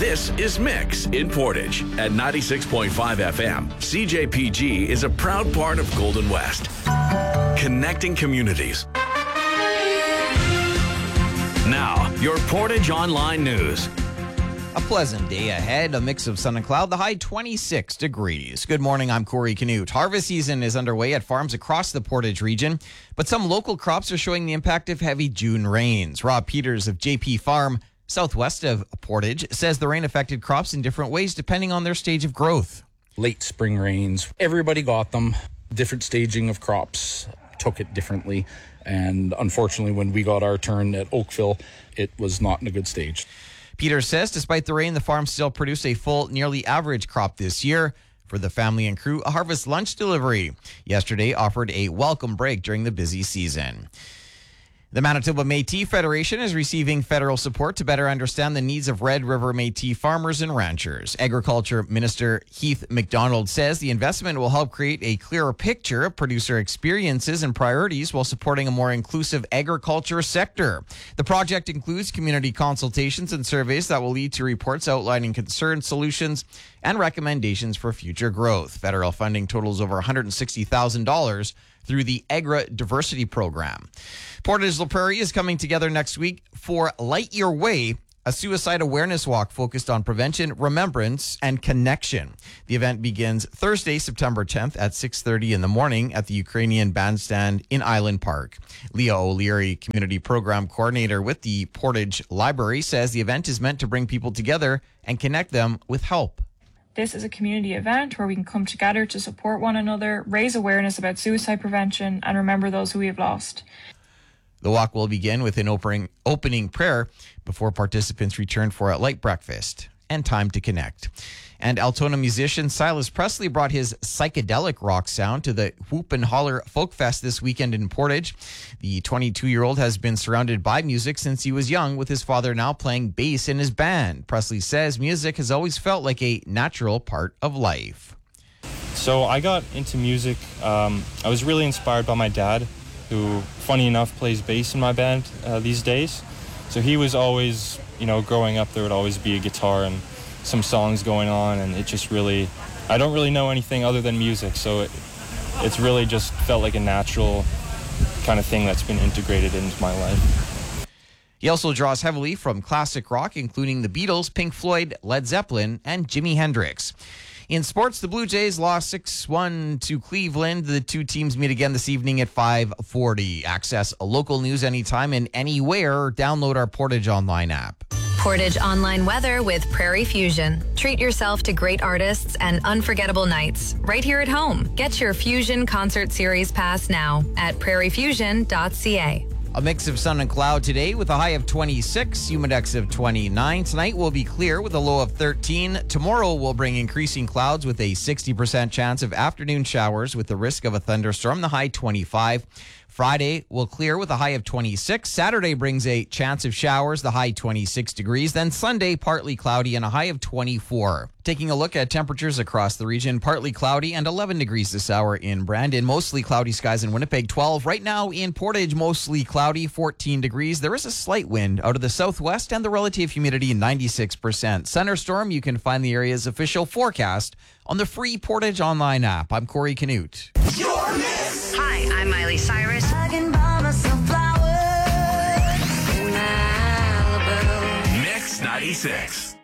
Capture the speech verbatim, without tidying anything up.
This is Mix in Portage at ninety-six point five F M. C J P G is a proud part of Golden West, connecting communities. Now, your Portage Online News. A pleasant day ahead, a mix of sun and cloud, the high twenty-six degrees. Good morning, I'm Corey Canute. Harvest season is underway at farms across the Portage region, but some local crops are showing the impact of heavy June rains. Rob Peters of J P Farm, southwest of Portage, says the rain affected crops in different ways depending on their stage of growth. Late spring rains, everybody got them. Different staging of crops took it differently. And unfortunately, when we got our turn at Oakville, it was not in a good stage. Peter says despite the rain, the farm still produced a full, nearly average crop this year. For the family and crew, a harvest lunch delivery yesterday offered a welcome break during the busy season. The Manitoba Métis Federation is receiving federal support to better understand the needs of Red River Métis farmers and ranchers. Agriculture Minister Heath McDonald says the investment will help create a clearer picture of producer experiences and priorities while supporting a more inclusive agriculture sector. The project includes community consultations and surveys that will lead to reports outlining concerns, solutions, and recommendations for future growth. Federal funding totals over one hundred sixty thousand dollars through the Agra Diversity Program. Portage La Prairie is coming together next week for Light Your Way, a suicide awareness walk focused on prevention, remembrance, and connection. The event begins Thursday, September tenth at six thirty in the morning at the Ukrainian Bandstand in Island Park. Leah O'Leary, Community Program Coordinator with the Portage Library, says the event is meant to bring people together and connect them with help. This is a community event where we can come together to support one another, raise awareness about suicide prevention, and remember those who we have lost. The walk will begin with an opening, opening prayer before participants return for a light breakfast and time to connect. And Altona musician Silas Presley brought his psychedelic rock sound to the Whoop and Holler Folk Fest this weekend in Portage. The twenty-two-year-old has been surrounded by music since he was young, with his father now playing bass in his band. Presley says music has always felt like a natural part of life. So I got into music. Um, I was really inspired by my dad, who, funny enough, plays bass in my band uh, these days. So he was always, you know, growing up, there would always be a guitar and some songs going on, and it just really, I don't really know anything other than music, so it, it's really just felt like a natural kind of thing that's been integrated into my life. He also draws heavily from classic rock, including the Beatles, Pink Floyd, Led Zeppelin, and Jimi Hendrix. In sports, the Blue Jays lost six one to Cleveland. The two teams meet again this evening at five forty. Access local news anytime and anywhere, or download our Portage Online app. Portage Online weather with Prairie Fusion. Treat yourself to great artists and unforgettable nights right here at home. Get your Fusion Concert Series pass now at prairie fusion dot c a. A mix of sun and cloud today with a high of twenty-six, humidex of twenty-nine. Tonight will be clear with a low of thirteen. Tomorrow will bring increasing clouds with a sixty percent chance of afternoon showers with the risk of a thunderstorm, the high twenty-five. Friday will clear with a high of twenty-six. Saturday brings a chance of showers, the high twenty-six degrees. Then Sunday, partly cloudy and a high of twenty-four. Taking a look at temperatures across the region, partly cloudy and eleven degrees this hour in Brandon. Mostly cloudy skies in Winnipeg, twelve. Right now in Portage, mostly cloudy, fourteen degrees. There is a slight wind out of the southwest and the relative humidity ninety-six percent. Thunderstorm, you can find the area's official forecast on the free Portage Online app. I'm Corey Canute. Hi, I'm Miley Cyrus. Mix ninety-six.